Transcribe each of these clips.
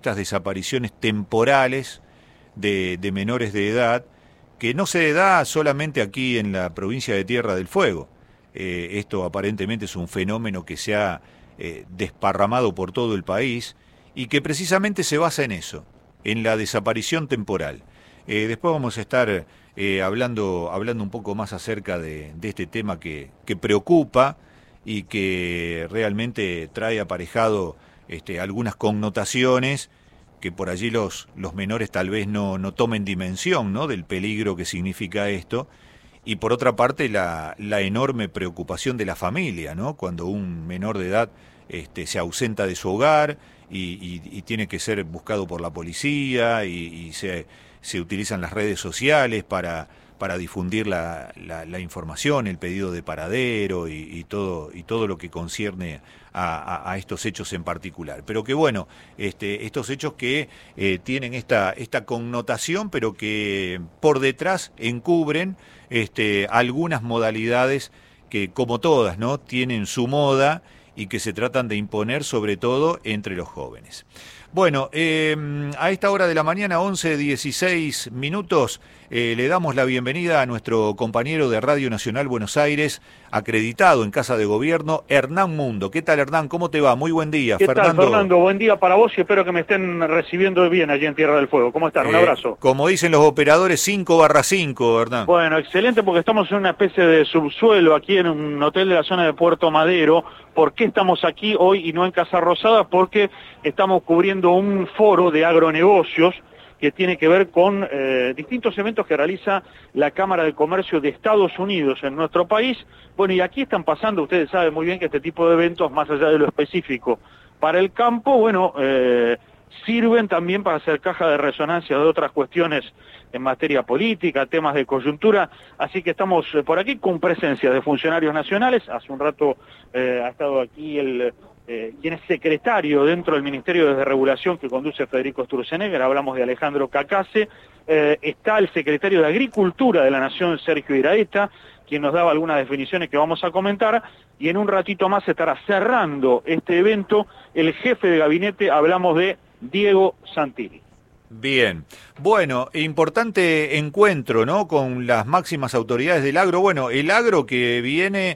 estas desapariciones temporales de menores de edad, que no se da solamente aquí en la provincia de Tierra del Fuego. Esto aparentemente es un fenómeno que se ha desparramado por todo el país y que precisamente se basa en eso, en la desaparición temporal. Después vamos a estar hablando un poco más acerca de este tema que preocupa y que realmente trae aparejado algunas connotaciones que por allí los menores tal vez no tomen dimensión, ¿no?, del peligro que significa esto. Y por otra parte la enorme preocupación de la familia, ¿no?, cuando un menor de edad se ausenta de su hogar y tiene que ser buscado por la policía y se utilizan las redes sociales para difundir la información, el pedido de paradero y todo lo que concierne a estos hechos en particular. Pero que bueno, estos hechos que tienen esta connotación, pero que por detrás encubren algunas modalidades que, como todas, ¿no?, tienen su moda y que se tratan de imponer sobre todo entre los jóvenes. Bueno, a esta hora de la mañana, 11:16, le damos la bienvenida a nuestro compañero de Radio Nacional Buenos Aires, acreditado en Casa de Gobierno, Hernán Mundo. ¿Qué tal, Hernán? ¿Cómo te va? Muy buen día, Fernando. ¿Qué tal, Fernando? Buen día para vos y espero que me estén recibiendo bien allí en Tierra del Fuego. ¿Cómo están? Un abrazo. Como dicen los operadores, 5/5, Hernán. Bueno, excelente, porque estamos en una especie de subsuelo aquí en un hotel de la zona de Puerto Madero. ¿Por qué estamos aquí hoy y no en Casa Rosada? Porque estamos cubriendo un foro de agronegocios que tiene que ver con distintos eventos que realiza la Cámara de Comercio de Estados Unidos en nuestro país. Bueno, y aquí están pasando, ustedes saben muy bien que este tipo de eventos, más allá de lo específico para el campo, bueno, sirven también para hacer caja de resonancia de otras cuestiones en materia política, temas de coyuntura, así que estamos por aquí con presencia de funcionarios nacionales. Hace un rato ha estado aquí quien es secretario dentro del Ministerio de Desregulación que conduce Federico Sturzenegger, hablamos de Alejandro Cacase, está el secretario de Agricultura de la Nación, Sergio Iraeta, quien nos daba algunas definiciones que vamos a comentar, y en un ratito más estará cerrando este evento el jefe de gabinete, hablamos de Diego Santilli. Bien, bueno, importante encuentro, ¿no?, con las máximas autoridades del agro. Bueno, el agro que viene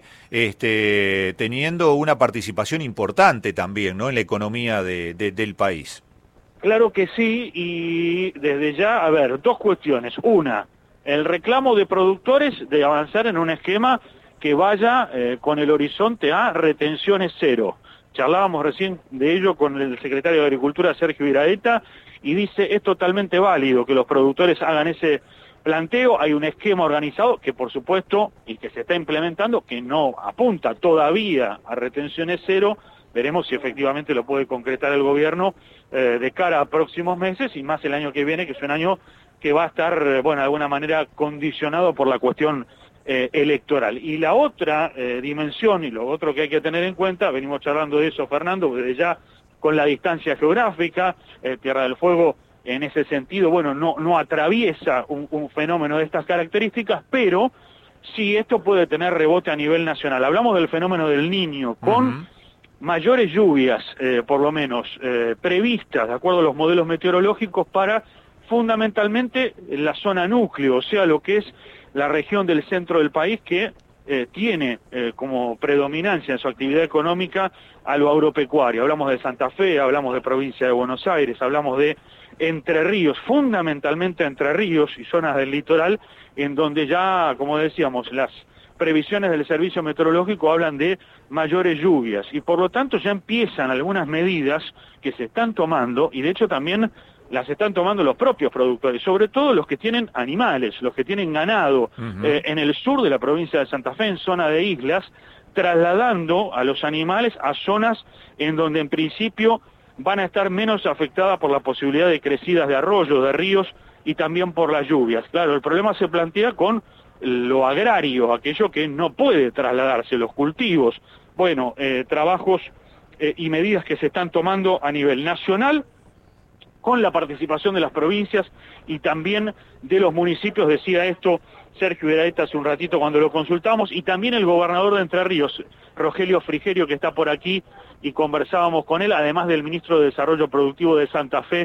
teniendo una participación importante también, ¿no?, en la economía del país. Claro que sí, y desde ya, a ver, dos cuestiones. Una, el reclamo de productores de avanzar en un esquema que vaya con el horizonte a retenciones cero. Charlábamos recién de ello con el secretario de Agricultura, Sergio Iraeta, y dice, es totalmente válido que los productores hagan ese planteo. Hay un esquema organizado que, por supuesto, y que se está implementando, que no apunta todavía a retenciones cero. Veremos si efectivamente lo puede concretar el gobierno de cara a próximos meses, y más el año que viene, que es un año que va a estar, bueno, de alguna manera condicionado por la cuestión electoral. Y la otra dimensión, y lo otro que hay que tener en cuenta, venimos charlando de eso, Fernando, desde ya con la distancia geográfica, Tierra del Fuego en ese sentido, bueno, no atraviesa un fenómeno de estas características, pero sí esto puede tener rebote a nivel nacional. Hablamos del fenómeno del Niño, con mayores lluvias, por lo menos, previstas, de acuerdo a los modelos meteorológicos, para fundamentalmente la zona núcleo, o sea, lo que es la región del centro del país, que tiene como predominancia en su actividad económica a lo agropecuario. Hablamos de Santa Fe, hablamos de provincia de Buenos Aires, hablamos de Entre Ríos, fundamentalmente Entre Ríos y zonas del litoral, en donde ya, como decíamos, las previsiones del servicio meteorológico hablan de mayores lluvias, y por lo tanto ya empiezan algunas medidas que se están tomando, y de hecho también las están tomando los propios productores, sobre todo los que tienen animales, los que tienen ganado, en el sur de la provincia de Santa Fe, en zona de islas, trasladando a los animales a zonas en donde en principio van a estar menos afectadas por la posibilidad de crecidas de arroyos, de ríos, y también por las lluvias. Claro, el problema se plantea con lo agrario, aquello que no puede trasladarse, los cultivos. Bueno, trabajos y medidas que se están tomando a nivel nacional, con la participación de las provincias y también de los municipios. Decía esto Sergio Iraeta hace un ratito cuando lo consultamos, y también el gobernador de Entre Ríos, Rogelio Frigerio, que está por aquí y conversábamos con él, además del ministro de Desarrollo Productivo de Santa Fe,